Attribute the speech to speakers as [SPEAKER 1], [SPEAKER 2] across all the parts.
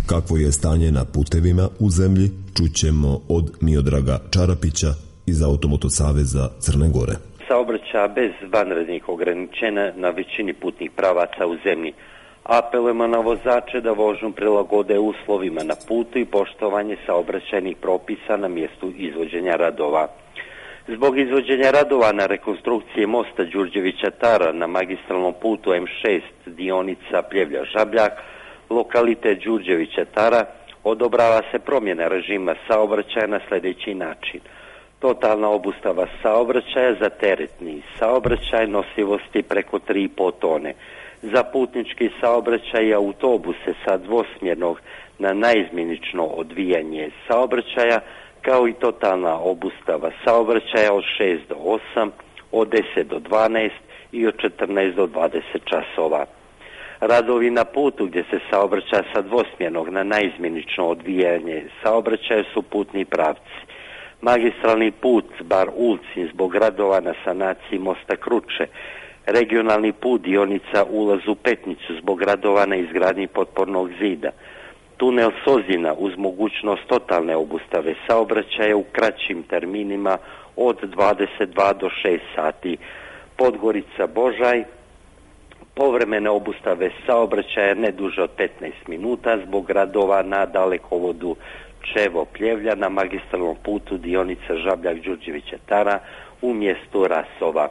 [SPEAKER 1] Kakvo je stanje na putevima u zemlji, čućemo od Miodraga Čarapića iz Automoto saveza Crne Gore.
[SPEAKER 2] Saobraćaja bez vanrednih ograničenja na većini putnih pravaca u zemlji. Apelujemo na vozače da vožnju prilagode uslovima na putu i poštovanje saobraćajnih propisa na mjestu izvođenja radova. Zbog izvođenja radova na rekonstrukciji mosta Đurđevića Tara na magistralnom putu M6 dionica Pljevlja-Žabljak, lokalitet Đurđevića Tara, odobrava se promjena režima saobraćaja na sljedeći način. Totalna obustava saobraćaja za teretni saobraćaj nosivosti preko 3,5 tone. Za putnički saobraćaj i autobuse sa dvosmjernog na naizmjenično odvijanje saobraćaja, kao i totalna obustava saobraćaja od 6 do 8, od 10 do 12 i od 14 do 20 časova. Radovi na putu gdje se saobraća sa dvosmjernog na naizmjenično odvijanje saobraćaja su putni pravci. Magistralni put Bar-Ulcinj zbog radova na sanaciji mosta Kruče, regionalni put dionica ulaz u Petnicu zbog radova na izgradnji potpornog zida, tunel Sozina uz mogućnost totalne obustave saobraćaja u kraćim terminima od 22 do 6 sati, Podgorica Božaj, povremene obustave saobraćaja ne duže od 15 minuta zbog radova na dalekovodu Čevo-Pljevlja na magistralnom putu dionica Žabljak-Đurđevića Tara u mjestu Rasova.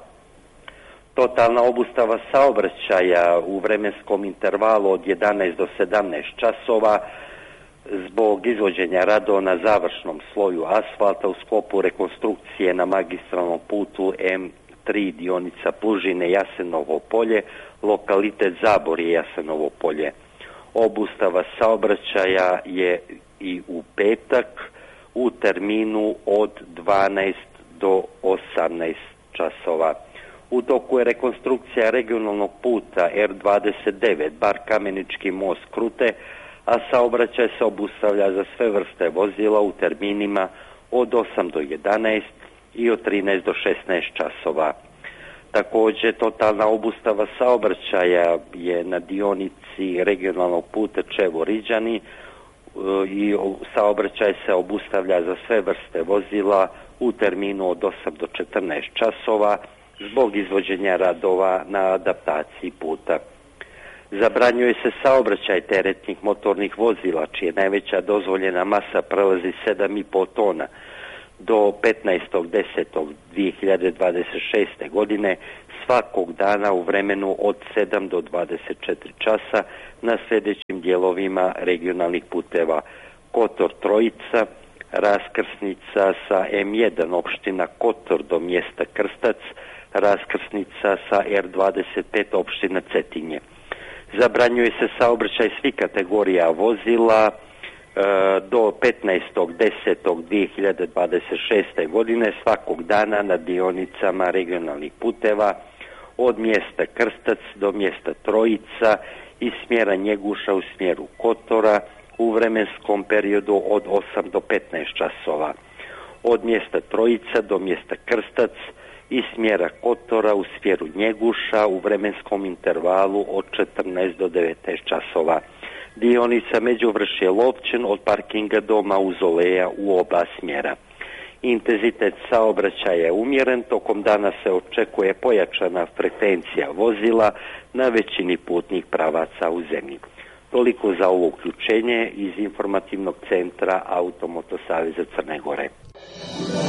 [SPEAKER 2] Totalna obustava saobraćaja u vremenskom intervalu od 11 do 17 časova zbog izvođenja radova na završnom sloju asfalta u sklopu rekonstrukcije na magistralnom putu M3 dionica Plužine Jasenovo polje, lokalitet Zaborje Jasenovo polje. Obustava saobraćaja je i u petak u terminu od 12 do 18 časova. U toku je rekonstrukcija regionalnog puta R29 Bar Kamenički most Krute, a saobraćaj se obustavlja za sve vrste vozila u terminima od 8 do 11 i od 13 do 16 časova. Također, totalna obustava saobraćaja je na dionici regionalnog puta Čevo-Riđani i saobraćaj se obustavlja za sve vrste vozila u terminu od 8 do 14 časova zbog izvođenja radova na adaptaciji puta. Zabranjuje se saobraćaj teretnih motornih vozila čija najveća dozvoljena masa prelazi 7,5 tona do 15.10.2026. godine svakog dana u vremenu od 7 do 24 časa na sljedećim dijelovima regionalnih puteva: Kotor Trojica, raskrsnica sa M1 opština Kotor do mjesta Krstac, raskrsnica sa R25 opština Cetinje. Zabranjuje se saobraćaj svih kategorija vozila do 15.10.2026. godine svakog dana na dionicama regionalnih puteva od mjesta Krstac do mjesta Trojica i smjera Njeguša u smjeru Kotora u vremenskom periodu od 8 do 15 časova. Od mjesta Trojica do mjesta Krstac i smjera Kotora u smjeru Njeguša u vremenskom intervalu od 14 do 19 časova. Dionica Međuvršje-Lovćen od parkinga do Mauzoleja u oba smjera. Intenzitet saobraćaja je umjeren, tokom dana se očekuje pojačana frekvencija vozila na većini putnih pravaca u zemlji. Toliko za ovo uključenje iz informativnog centra Automoto saveza Crne Gore.